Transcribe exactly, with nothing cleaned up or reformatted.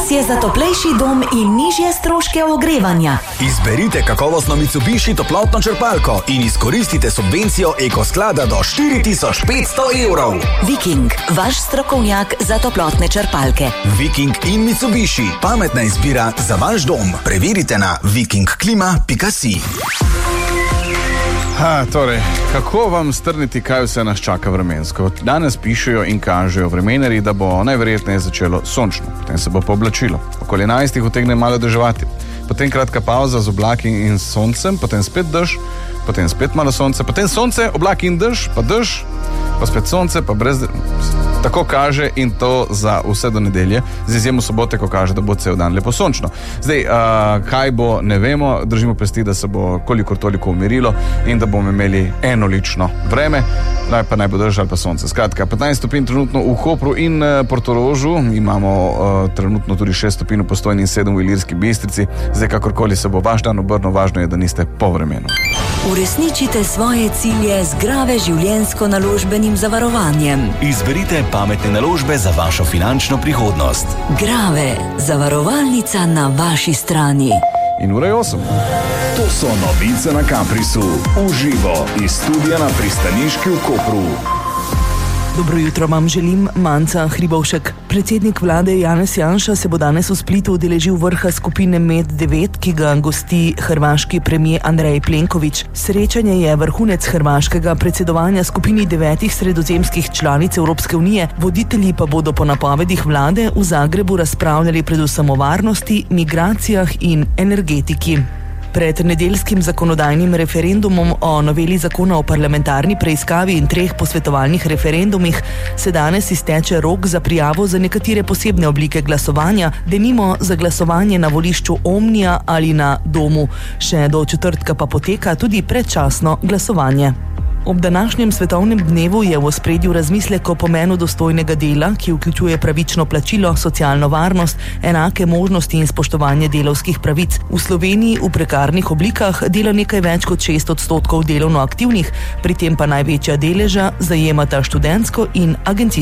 Čas je za toplejši dom in nižje stroške ogrevanja. Izberite kakovostno Mitsubishi toplotno črpalko in izkoristite subvencijo Ekosklada do štiri tisoč petsto evrov. Viking, vaš strokovnjak za toplotne črpalke. Viking in Mitsubishi, pametna izbira za vaš dom. Preverite na viking klima pika si. Ha, torej, kako vam strniti, kaj vse nas čaka vremensko? Danes pišejo in kažejo vremenarji, da bo najverjetneje začelo sončno, potem se bo pooblačilo. Okoli enajstih utegne malo deževati. Potem kratka pauza z oblaki in soncem, potem spet dež, potem spet malo sonce, potem sonce, oblaki in dež, pa dež, pa spet sonce, pa brez... Tako kaže in to za vse do nedelje, z izjemo sobote, ko kaže, da bo cel dan lepo sončno. Zdaj, uh, kaj bo, ne vemo, držimo pesti, da se bo kolikor toliko umirilo in da bomo imeli enolično vreme, naj pa naj bo dež ali pa sonce. Skratka, petnajst stopinj trenutno v Kopru in uh, Portorožu, imamo uh, trenutno tudi šest stopinj v Postojni in sedem v Ilirski Bistrici. Zdaj, kakorkoli se bo vaš dan obrnil, važno je, da niste po vremenu. Uresničite svoje cilje z Grave življenjsko naložbenim zavarovanjem. Izberite pametne naložbe za vašo finančno prihodnost. Grave, zavarovalnica na vaši strani. In ura je osem. To so novice na Caprisu. Uživo iz studia na pristaniški v Kopru. Dobro jutro vam želim, Manca Hribovšek. Predsednik vlade Janez Janša se bo danes v Splitu udeležil vrha skupine Med devet, ki ga gosti hrvaški premijer Andrej Plenković. Srečanje je vrhunec hrvaškega predsedovanja skupini devetih sredozemskih članic Evropske unije. Voditelji pa bodo po napovedih vlade v Zagrebu razpravljali predvsem o varnosti, migracijah in energetiki. Pred nedeljskim zakonodajnim referendumom o noveli zakona o parlamentarni preiskavi in treh posvetovalnih referendumih se danes izteče rok za prijavo za nekatere posebne oblike glasovanja, denimo za glasovanje na volišču Omnija ali na domu. Še do četrtka pa poteka tudi predčasno glasovanje. Ob današnjem svetovnem dnevu je v ospredju razmislek o pomenu dostojnega dela, ki vključuje pravično plačilo, socialno varnost, enake možnosti in spoštovanje delavskih pravic. V Sloveniji v prekarnih oblikah dela nekaj več kot šest odstotkov delovno aktivnih, pri tem pa največja deleža zajemata študentsko in agencijsko